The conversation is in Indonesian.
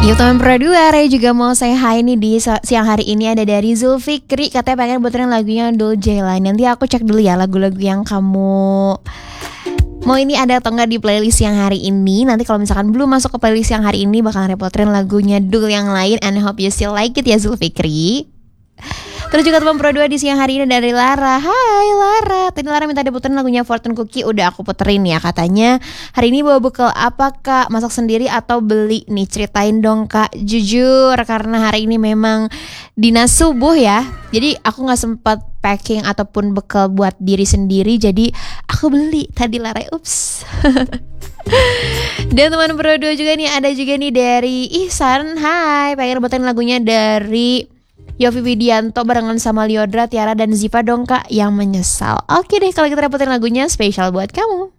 Yuk teman Pro 2, Ray juga mau say hi nih di siang hari ini. Ada dari Zulfikri, katanya pengen puterin lagunya Dul Jailani. Nanti aku cek dulu ya lagu-lagu yang kamu mau ini ada atau enggak di playlist yang hari ini. Nanti kalau misalkan belum masuk ke playlist yang hari ini, bakalan repoterin lagunya Dul yang lain. And I hope you still like it ya Zulfikri. Terus juga teman Pro 2 di siang hari ini dari Lara. Hai Lara, tadi Lara minta diputerin lagunya Fortune Cookie. Udah aku puterin ya, katanya hari ini bawa bekal apa kak? Masak sendiri atau beli nih? Ceritain dong kak. Jujur karena hari ini memang dinas subuh ya, jadi aku gak sempat packing ataupun bekal buat diri sendiri. Jadi aku beli tadi Lara, ups. Dan teman Pro 2 juga nih, ada juga nih dari Ihsan. Hai, pengen rebutin lagunya dari Yovie Widianto barengan sama Lyodra, Tiara dan Ziva dong kak, yang menyesal. Oke deh, kalau kita repotin lagunya spesial buat kamu.